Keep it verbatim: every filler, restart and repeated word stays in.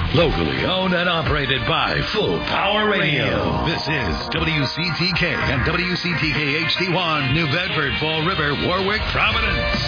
Locally owned and operated by Full Power Radio. This is W C T K and W C T K H D one, New Bedford, Fall River, Warwick, Providence.